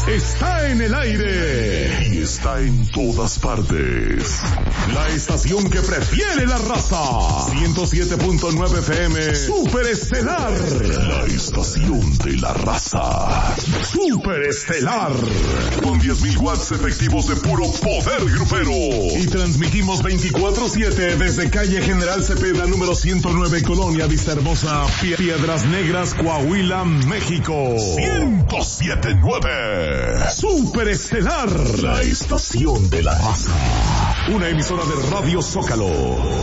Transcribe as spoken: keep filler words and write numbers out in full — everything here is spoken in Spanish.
está en el aire y está en todas partes. La estación que prefiere la raza. ciento siete punto nueve F M. Super Estelar. La estación de la raza. Super Estelar. Con diez mil watts efectivos de puro poder grupero. Y transmitimos veinticuatro siete desde calle General Cepeda número ciento nueve, Colonia Vista Hermosa, Piedras Negras, Coahuila, México. ciento siete punto nueve. Super Estelar. La estación de la raza. Una emisora de Radio Zócalo.